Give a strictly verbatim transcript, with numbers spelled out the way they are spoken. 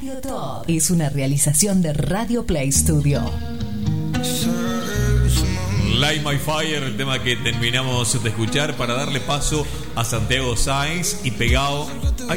Radio Top es una realización de Radio Play Studio. Light My Fire, el tema que terminamos de escuchar para darle paso a Santiago Sáenz y pegado. Ay,